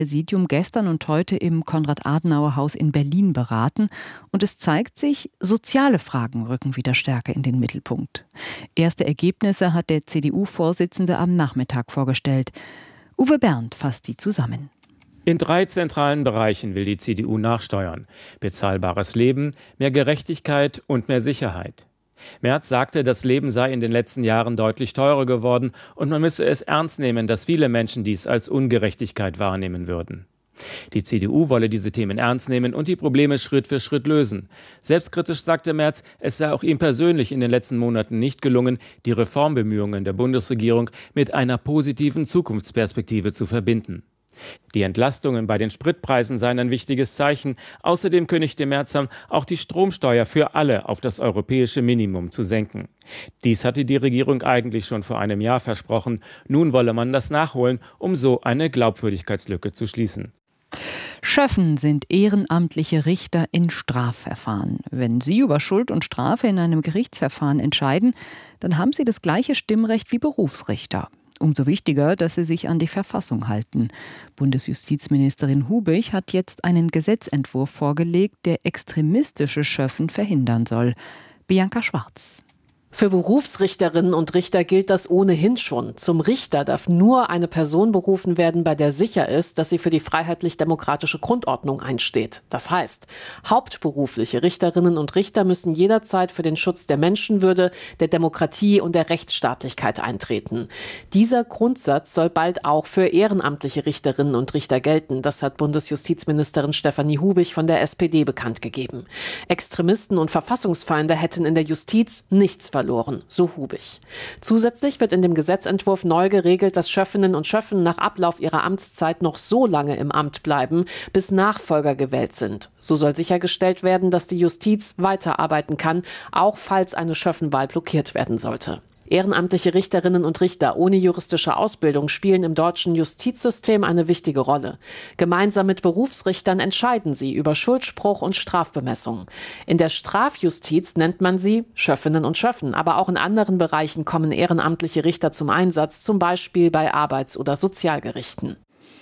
Präsidium gestern und heute im Konrad-Adenauer-Haus in Berlin beraten. Und es zeigt sich, soziale Fragen rücken wieder stärker in den Mittelpunkt. Erste Ergebnisse hat der CDU-Vorsitzende am Nachmittag vorgestellt. Uwe Berndt fasst sie zusammen. In 3 zentralen Bereichen will die CDU nachsteuern: bezahlbares Leben, mehr Gerechtigkeit und mehr Sicherheit. Merz sagte, das Leben sei in den letzten Jahren deutlich teurer geworden und man müsse es ernst nehmen, dass viele Menschen dies als Ungerechtigkeit wahrnehmen würden. Die CDU wolle diese Themen ernst nehmen und die Probleme Schritt für Schritt lösen. Selbstkritisch sagte Merz, es sei auch ihm persönlich in den letzten Monaten nicht gelungen, die Reformbemühungen der Bundesregierung mit einer positiven Zukunftsperspektive zu verbinden. Die Entlastungen bei den Spritpreisen seien ein wichtiges Zeichen. Außerdem kündigte Merz an, auch die Stromsteuer für alle auf das europäische Minimum zu senken. Dies hatte die Regierung eigentlich schon vor einem Jahr versprochen. Nun wolle man das nachholen, um so eine Glaubwürdigkeitslücke zu schließen. Schöffen sind ehrenamtliche Richter in Strafverfahren. Wenn sie über Schuld und Strafe in einem Gerichtsverfahren entscheiden, dann haben sie das gleiche Stimmrecht wie Berufsrichter. Umso wichtiger, dass sie sich an die Verfassung halten. Bundesjustizministerin Hubich hat jetzt einen Gesetzentwurf vorgelegt, der extremistische Schöffen verhindern soll. Bianca Schwarz. Für Berufsrichterinnen und Richter gilt das ohnehin schon. Zum Richter darf nur eine Person berufen werden, bei der sicher ist, dass sie für die freiheitlich-demokratische Grundordnung einsteht. Das heißt, hauptberufliche Richterinnen und Richter müssen jederzeit für den Schutz der Menschenwürde, der Demokratie und der Rechtsstaatlichkeit eintreten. Dieser Grundsatz soll bald auch für ehrenamtliche Richterinnen und Richter gelten. Das hat Bundesjustizministerin Stefanie Hubich von der SPD bekannt gegeben. Extremisten und Verfassungsfeinde hätten in der Justiz nichts verloren, so Hubich. Zusätzlich wird in dem Gesetzentwurf neu geregelt, dass Schöffinnen und Schöffen nach Ablauf ihrer Amtszeit noch so lange im Amt bleiben, bis Nachfolger gewählt sind. So soll sichergestellt werden, dass die Justiz weiterarbeiten kann, auch falls eine Schöffenwahl blockiert werden sollte. Ehrenamtliche Richterinnen und Richter ohne juristische Ausbildung spielen im deutschen Justizsystem eine wichtige Rolle. Gemeinsam mit Berufsrichtern entscheiden sie über Schuldspruch und Strafbemessung. In der Strafjustiz nennt man sie Schöffinnen und Schöffen, aber auch in anderen Bereichen kommen ehrenamtliche Richter zum Einsatz, zum Beispiel bei Arbeits- oder Sozialgerichten.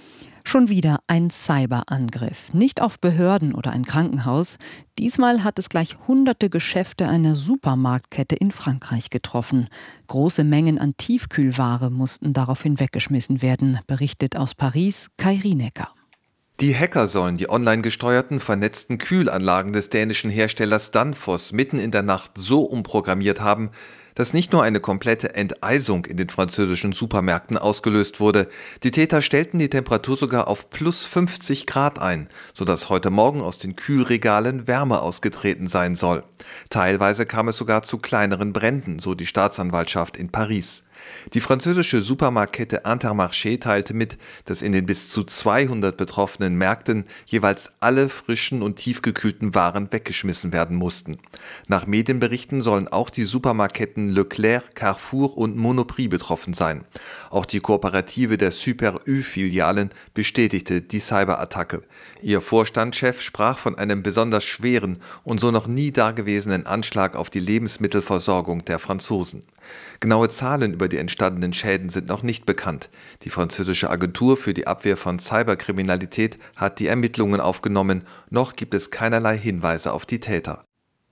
Schon wieder ein Cyberangriff. Nicht auf Behörden oder ein Krankenhaus. Diesmal hat es gleich hunderte Geschäfte einer Supermarktkette in Frankreich getroffen. Große Mengen an Tiefkühlware mussten daraufhin weggeschmissen werden, berichtet aus Paris Kai Rienecker. Die Hacker sollen die online gesteuerten, vernetzten Kühlanlagen des dänischen Herstellers Danfoss mitten in der Nacht so umprogrammiert haben, dass nicht nur eine komplette Enteisung in den französischen Supermärkten ausgelöst wurde. Die Täter stellten die Temperatur sogar auf plus 50 Grad ein, sodass heute Morgen aus den Kühlregalen Wärme ausgetreten sein soll. Teilweise kam es sogar zu kleineren Bränden, so die Staatsanwaltschaft in Paris. Die französische Supermarktkette Intermarché teilte mit, dass in den bis zu 200 betroffenen Märkten jeweils alle frischen und tiefgekühlten Waren weggeschmissen werden mussten. Nach Medienberichten sollen auch die Supermarktketten Leclerc, Carrefour und Monoprix betroffen sein. Auch die Kooperative der Super Ü-Filialen bestätigte die Cyberattacke. Ihr Vorstandschef sprach von einem besonders schweren und so noch nie dagewesenen Anschlag auf die Lebensmittelversorgung der Franzosen. Genaue Zahlen über die entstandenen Schäden sind noch nicht bekannt. Die französische Agentur für die Abwehr von Cyberkriminalität hat die Ermittlungen aufgenommen. Noch gibt es keinerlei Hinweise auf die Täter.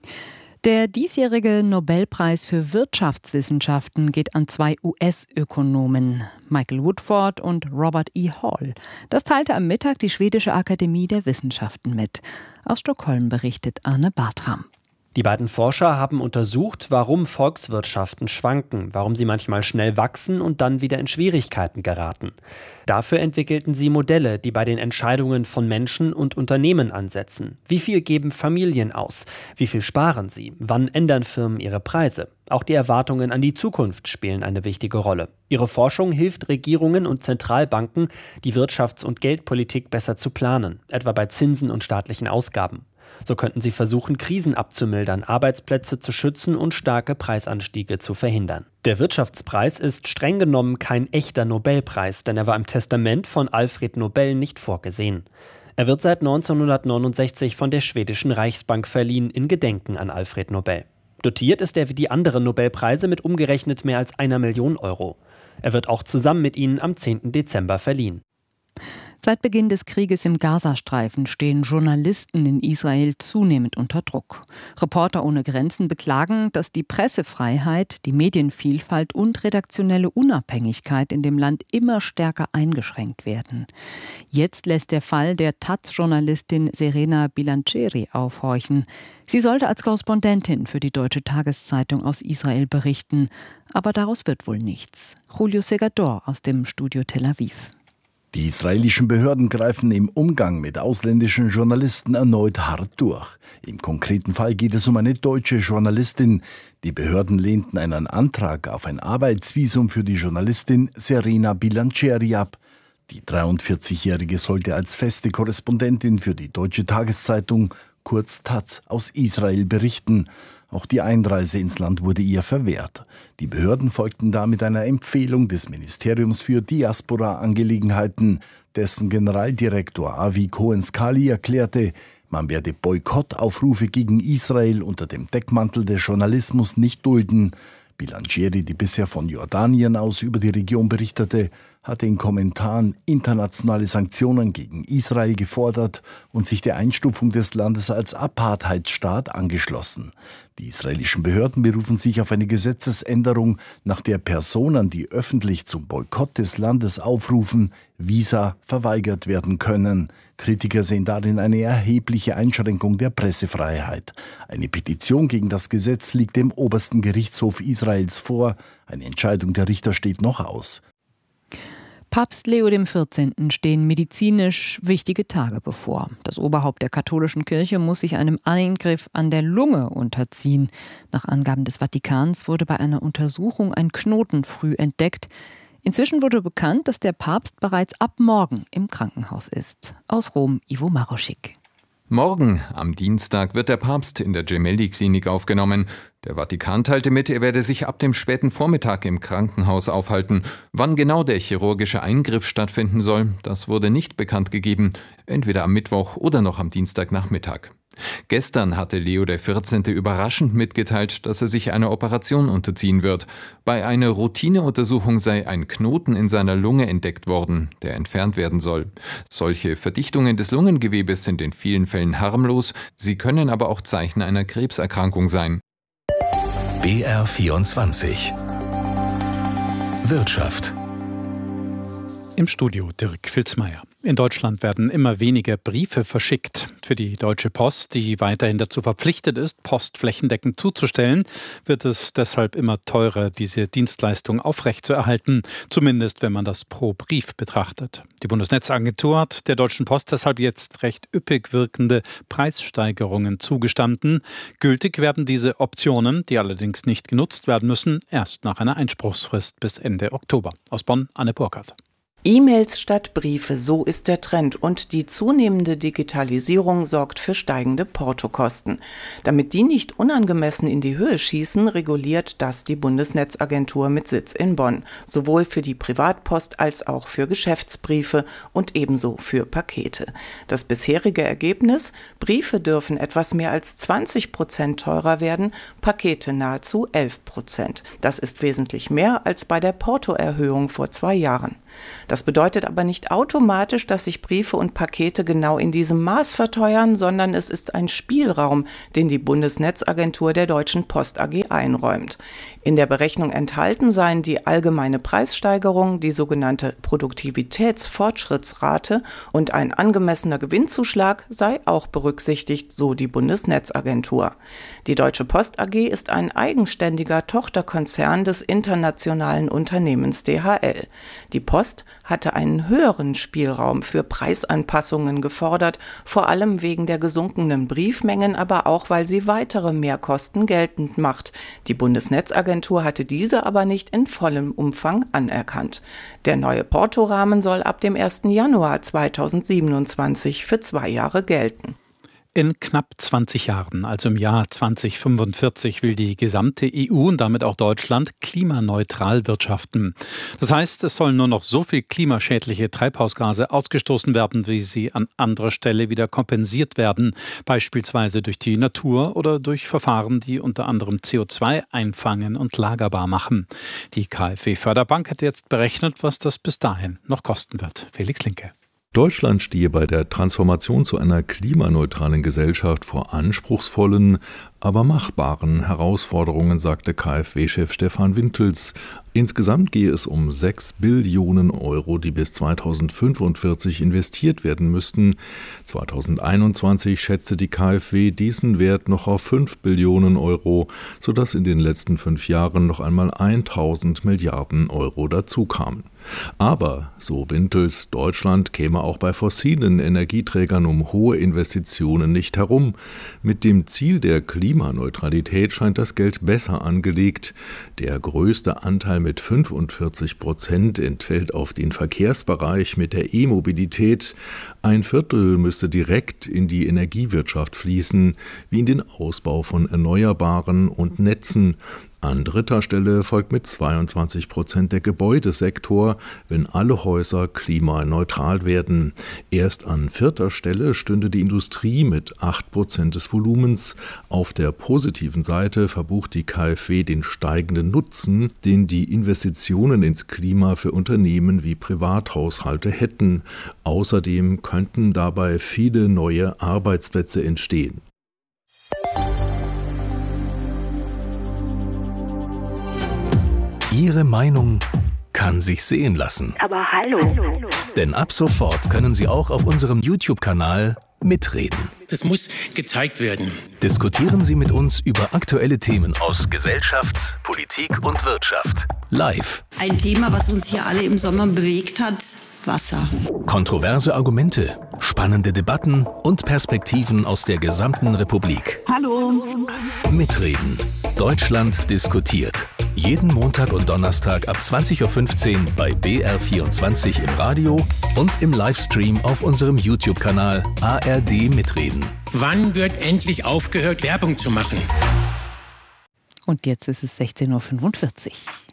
Der diesjährige Nobelpreis für Wirtschaftswissenschaften geht an 2 US-Ökonomen, Michael Woodford und Robert E. Hall. Das teilte am Mittag die Schwedische Akademie der Wissenschaften mit. Aus Stockholm berichtet Arne Bartram. Die beiden Forscher haben untersucht, warum Volkswirtschaften schwanken, warum sie manchmal schnell wachsen und dann wieder in Schwierigkeiten geraten. Dafür entwickelten sie Modelle, die bei den Entscheidungen von Menschen und Unternehmen ansetzen. Wie viel geben Familien aus? Wie viel sparen sie? Wann ändern Firmen ihre Preise? Auch die Erwartungen an die Zukunft spielen eine wichtige Rolle. Ihre Forschung hilft Regierungen und Zentralbanken, die Wirtschafts- und Geldpolitik besser zu planen, etwa bei Zinsen und staatlichen Ausgaben. So könnten sie versuchen, Krisen abzumildern, Arbeitsplätze zu schützen und starke Preisanstiege zu verhindern. Der Wirtschaftspreis ist streng genommen kein echter Nobelpreis, denn er war im Testament von Alfred Nobel nicht vorgesehen. Er wird seit 1969 von der schwedischen Reichsbank verliehen, in Gedenken an Alfred Nobel. Dotiert ist er wie die anderen Nobelpreise mit umgerechnet mehr als 1 Million Euro. Er wird auch zusammen mit ihnen am 10. Dezember verliehen. Seit Beginn des Krieges im Gazastreifen stehen Journalisten in Israel zunehmend unter Druck. Reporter ohne Grenzen beklagen, dass die Pressefreiheit, die Medienvielfalt und redaktionelle Unabhängigkeit in dem Land immer stärker eingeschränkt werden. Jetzt lässt der Fall der Taz-Journalistin Serena Bilancieri aufhorchen. Sie sollte als Korrespondentin für die Deutsche Tageszeitung aus Israel berichten. Aber daraus wird wohl nichts. Julio Segador aus dem Studio Tel Aviv. Die israelischen Behörden greifen im Umgang mit ausländischen Journalisten erneut hart durch. Im konkreten Fall geht es um eine deutsche Journalistin. Die Behörden lehnten einen Antrag auf ein Arbeitsvisum für die Journalistin Serena Bilancieri ab. Die 43-Jährige sollte als feste Korrespondentin für die Deutsche Tageszeitung, kurz Taz, aus Israel berichten. Auch die Einreise ins Land wurde ihr verwehrt. Die Behörden folgten damit einer Empfehlung des Ministeriums für Diaspora-Angelegenheiten. Dessen Generaldirektor Avi Cohen-Scali erklärte, man werde Boykottaufrufe gegen Israel unter dem Deckmantel des Journalismus nicht dulden. Bilancieri, die bisher von Jordanien aus über die Region berichtete, hatte in Kommentaren internationale Sanktionen gegen Israel gefordert und sich der Einstufung des Landes als Apartheidsstaat angeschlossen. Die israelischen Behörden berufen sich auf eine Gesetzesänderung, nach der Personen, die öffentlich zum Boykott des Landes aufrufen, Visa verweigert werden können. Kritiker sehen darin eine erhebliche Einschränkung der Pressefreiheit. Eine Petition gegen das Gesetz liegt dem obersten Gerichtshof Israels vor. Eine Entscheidung der Richter steht noch aus. Papst Leo XIV. Stehen medizinisch wichtige Tage bevor. Das Oberhaupt der katholischen Kirche muss sich einem Eingriff an der Lunge unterziehen. Nach Angaben des Vatikans wurde bei einer Untersuchung ein Knoten früh entdeckt. Inzwischen wurde bekannt, dass der Papst bereits ab morgen im Krankenhaus ist. Aus Rom, Ivo Maroschik. Morgen, am Dienstag, wird der Papst in der Gemelli-Klinik aufgenommen. Der Vatikan teilte mit, er werde sich ab dem späten Vormittag im Krankenhaus aufhalten. Wann genau der chirurgische Eingriff stattfinden soll, das wurde nicht bekannt gegeben. Entweder am Mittwoch oder noch am Dienstagnachmittag. Gestern hatte Leo XIV. Überraschend mitgeteilt, dass er sich einer Operation unterziehen wird. Bei einer Routineuntersuchung sei ein Knoten in seiner Lunge entdeckt worden, der entfernt werden soll. Solche Verdichtungen des Lungengewebes sind in vielen Fällen harmlos, sie können aber auch Zeichen einer Krebserkrankung sein. BR24 Wirtschaft. Im Studio Dirk Filzmeier. In Deutschland werden immer weniger Briefe verschickt. Für die Deutsche Post, die weiterhin dazu verpflichtet ist, Post flächendeckend zuzustellen, wird es deshalb immer teurer, diese Dienstleistung aufrechtzuerhalten, zumindest wenn man das pro Brief betrachtet. Die Bundesnetzagentur hat der Deutschen Post deshalb jetzt recht üppig wirkende Preissteigerungen zugestanden. Gültig werden diese Optionen, die allerdings nicht genutzt werden müssen, erst nach einer Einspruchsfrist bis Ende Oktober. Aus Bonn, Anne Burkhardt. E-Mails statt Briefe, so ist der Trend, und die zunehmende Digitalisierung sorgt für steigende Portokosten. Damit die nicht unangemessen in die Höhe schießen, reguliert das die Bundesnetzagentur mit Sitz in Bonn, sowohl für die Privatpost als auch für Geschäftsbriefe und ebenso für Pakete. Das bisherige Ergebnis: Briefe dürfen etwas mehr als 20% teurer werden, Pakete nahezu 11%. Das ist wesentlich mehr als bei der Portoerhöhung vor 2 Jahren. Das bedeutet aber nicht automatisch, dass sich Briefe und Pakete genau in diesem Maß verteuern, sondern es ist ein Spielraum, den die Bundesnetzagentur der Deutschen Post AG einräumt. In der Berechnung enthalten seien die allgemeine Preissteigerung, die sogenannte Produktivitätsfortschrittsrate und ein angemessener Gewinnzuschlag sei auch berücksichtigt, so die Bundesnetzagentur. Die Deutsche Post AG ist ein eigenständiger Tochterkonzern des internationalen Unternehmens DHL. Die Post hatte einen höheren Spielraum für Preisanpassungen gefordert, vor allem wegen der gesunkenen Briefmengen, aber auch, weil sie weitere Mehrkosten geltend macht. Die Bundesnetzagentur hatte diese aber nicht in vollem Umfang anerkannt. Der neue Portorahmen soll ab dem 1. Januar 2027 für 2 Jahre gelten. In knapp 20 Jahren, also im Jahr 2045, will die gesamte EU und damit auch Deutschland klimaneutral wirtschaften. Das heißt, es sollen nur noch so viel klimaschädliche Treibhausgase ausgestoßen werden, wie sie an anderer Stelle wieder kompensiert werden, beispielsweise durch die Natur oder durch Verfahren, die unter anderem CO2 einfangen und lagerbar machen. Die KfW Förderbank hat jetzt berechnet, was das bis dahin noch kosten wird. Felix Linke. Deutschland stehe bei der Transformation zu einer klimaneutralen Gesellschaft vor anspruchsvollen, aber machbaren Herausforderungen, sagte KfW-Chef Stefan Wintels. Insgesamt gehe es um 6 Billionen Euro, die bis 2045 investiert werden müssten. 2021 schätzte die KfW diesen Wert noch auf 5 Billionen Euro, sodass in den letzten 5 Jahren noch einmal 1000 Milliarden Euro dazukamen. Aber, so Wintels, Deutschland käme auch bei fossilen Energieträgern um hohe Investitionen nicht herum. Mit dem Ziel der Klimaneutralität scheint das Geld besser angelegt. Der größte Anteil mit 45% entfällt auf den Verkehrsbereich mit der E-Mobilität. 1/4 müsste direkt in die Energiewirtschaft fließen, wie in den Ausbau von Erneuerbaren und Netzen. An dritter Stelle folgt mit 22% der Gebäudesektor, wenn alle Häuser klimaneutral werden. Erst an 4. Stelle stünde die Industrie mit 8% des Volumens. Auf der positiven Seite verbucht die KfW den steigenden Nutzen, den die Investitionen ins Klima für Unternehmen wie Privathaushalte hätten. Außerdem könnten dabei viele neue Arbeitsplätze entstehen. Ihre Meinung kann sich sehen lassen. Aber hallo. Denn ab sofort können Sie auch auf unserem YouTube-Kanal mitreden. Das muss gezeigt werden. Diskutieren Sie mit uns über aktuelle Themen aus Gesellschaft, Politik und Wirtschaft. Live. Ein Thema, was uns hier alle im Sommer bewegt hat: Wasser. Kontroverse Argumente, spannende Debatten und Perspektiven aus der gesamten Republik. Hallo. Mitreden. Deutschland diskutiert. Jeden Montag und Donnerstag ab 20.15 Uhr bei BR24 im Radio und im Livestream auf unserem YouTube-Kanal ARD Mitreden. Wann wird endlich aufgehört, Werbung zu machen? Und jetzt ist es 16.45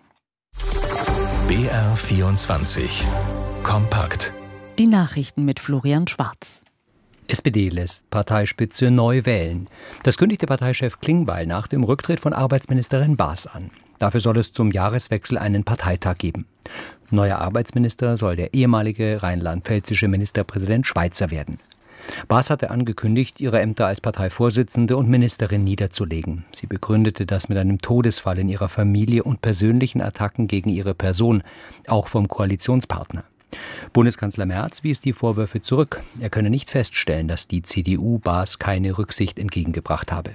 Uhr. BR24 Kompakt. Die Nachrichten mit Florian Schwarz. SPD lässt Parteispitze neu wählen. Das kündigte Parteichef Klingbeil nach dem Rücktritt von Arbeitsministerin Baas an. Dafür soll es zum Jahreswechsel einen Parteitag geben. Neuer Arbeitsminister soll der ehemalige rheinland-pfälzische Ministerpräsident Schweizer werden. Baas hatte angekündigt, ihre Ämter als Parteivorsitzende und Ministerin niederzulegen. Sie begründete das mit einem Todesfall in ihrer Familie und persönlichen Attacken gegen ihre Person, auch vom Koalitionspartner. Bundeskanzler Merz wies die Vorwürfe zurück. Er könne nicht feststellen, dass die CDU Baas keine Rücksicht entgegengebracht habe.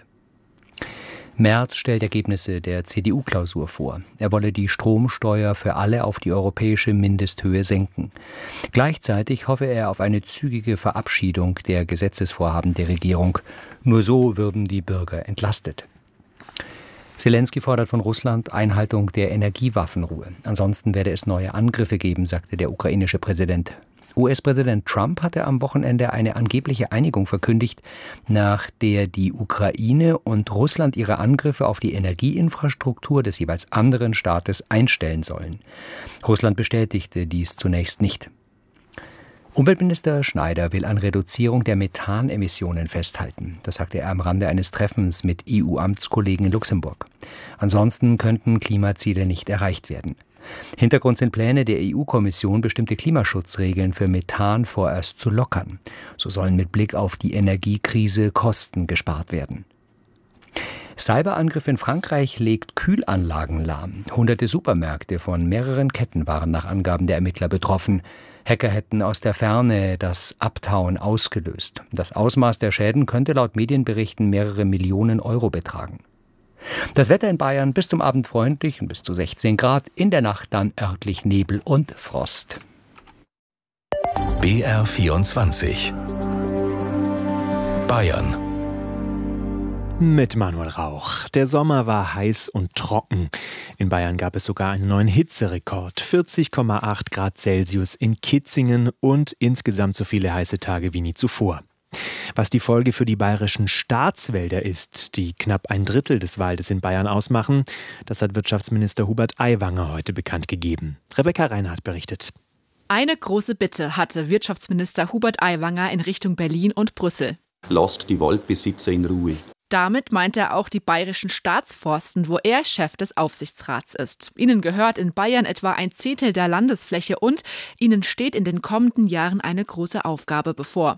Merz stellt Ergebnisse der CDU-Klausur vor. Er wolle die Stromsteuer für alle auf die europäische Mindesthöhe senken. Gleichzeitig hoffe er auf eine zügige Verabschiedung der Gesetzesvorhaben der Regierung. Nur so würden die Bürger entlastet. Zelensky fordert von Russland Einhaltung der Energiewaffenruhe. Ansonsten werde es neue Angriffe geben, sagte der ukrainische Präsident. US-Präsident Trump hatte am Wochenende eine angebliche Einigung verkündigt, nach der die Ukraine und Russland ihre Angriffe auf die Energieinfrastruktur des jeweils anderen Staates einstellen sollen. Russland bestätigte dies zunächst nicht. Umweltminister Schneider will an Reduzierung der Methanemissionen festhalten. Das sagte er am Rande eines Treffens mit EU-Amtskollegen in Luxemburg. Ansonsten könnten Klimaziele nicht erreicht werden. Hintergrund sind Pläne der EU-Kommission, bestimmte Klimaschutzregeln für Methan vorerst zu lockern. So sollen mit Blick auf die Energiekrise Kosten gespart werden. Cyberangriff in Frankreich legt Kühlanlagen lahm. Hunderte Supermärkte von mehreren Ketten waren nach Angaben der Ermittler betroffen. Hacker hätten aus der Ferne das Abtauen ausgelöst. Das Ausmaß der Schäden könnte laut Medienberichten mehrere Millionen Euro betragen. Das Wetter in Bayern bis zum Abend freundlich und bis zu 16 Grad, in der Nacht dann örtlich Nebel und Frost. BR24 Bayern. Mit Manuel Rauch. Der Sommer war heiß und trocken. In Bayern gab es sogar einen neuen Hitzerekord. 40,8 Grad Celsius in Kitzingen und insgesamt so viele heiße Tage wie nie zuvor. Was die Folge für die bayerischen Staatswälder ist, die knapp 1/3 des Waldes in Bayern ausmachen, das hat Wirtschaftsminister Hubert Aiwanger heute bekannt gegeben. Rebecca Reinhardt berichtet. Eine große Bitte hatte Wirtschaftsminister Hubert Aiwanger in Richtung Berlin und Brüssel. Lasst die Waldbesitzer in Ruhe. Damit meint er auch die bayerischen Staatsforsten, wo er Chef des Aufsichtsrats ist. Ihnen gehört in Bayern etwa 1/10 der Landesfläche und ihnen steht in den kommenden Jahren eine große Aufgabe bevor.